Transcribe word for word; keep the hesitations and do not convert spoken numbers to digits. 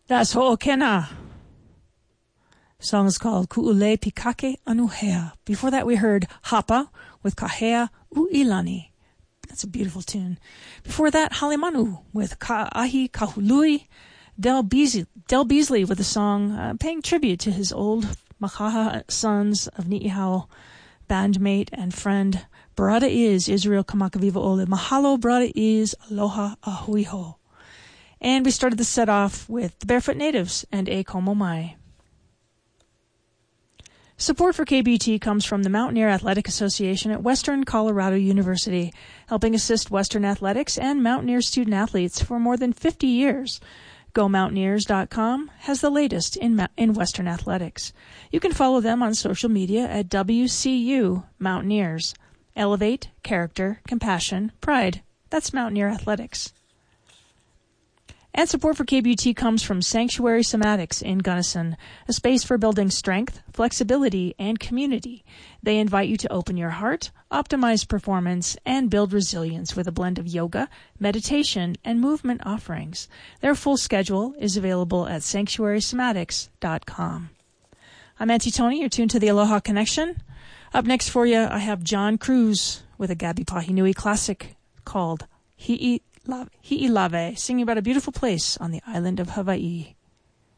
That's Ho'okena. Song is called Ku'ule Pikake Anuhea. Before that we heard Hapa with Kahea U'ilani. That's a beautiful tune. Before that, Halimanu with Ka'ahi Kahului. Del Beasley, Del Beasley with a song uh, paying tribute to his old Makaha sons of Ni'ihau bandmate and friend. Barada is Israel Kamakaviva Ole. Mahalo, Barada is Aloha Ahuiho. And we started the set off with the Barefoot Natives and A Komo Mai. Support for K B T comes from the Mountaineer Athletic Association at Western Colorado University, helping assist Western athletics and Mountaineer student athletes for more than fifty years. Go Mountaineers dot com has the latest in in Western athletics. You can follow them on social media at W C U Mountaineers. Elevate, character, compassion, pride. That's Mountaineer Athletics. And support for K B T comes from Sanctuary Somatics in Gunnison, a space for building strength, flexibility, and community. They invite you to open your heart, optimize performance, and build resilience with a blend of yoga, meditation, and movement offerings. Their full schedule is available at sanctuary somatics dot com. I'm Auntie Tony. You're tuned to the Aloha Connection. Up next for you, I have John Cruz with a Gabi Pahinui classic called Hi'i Hi'ilave, singing about a beautiful place on the island of Hawaii.